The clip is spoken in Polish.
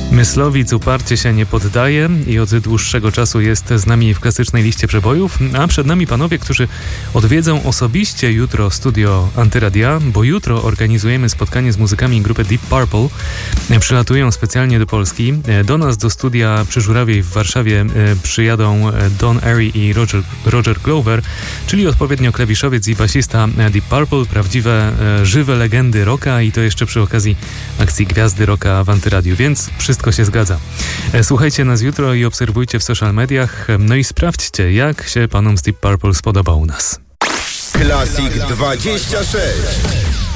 Myslowic uparcie się nie poddaje i od dłuższego czasu jest z nami w klasycznej liście przebojów, a przed nami panowie, którzy odwiedzą osobiście jutro studio Antyradia, bo jutro organizujemy spotkanie z muzykami grupy Deep Purple. Przylatują specjalnie do Polski. Do nas do studia przy Żurawiej w Warszawie przyjadą Don Airey i Roger Glover, czyli odpowiednio klawiszowiec i basista Deep Purple, prawdziwe, żywe legendy rocka i to jeszcze przy okazji akcji Gwiazdy Rocka w Antyradiu, więc wszystko się zgadza. Słuchajcie nas jutro i obserwujcie w social mediach, no i sprawdźcie, jak się panom z Deep Purple spodoba u nas. Classic 26.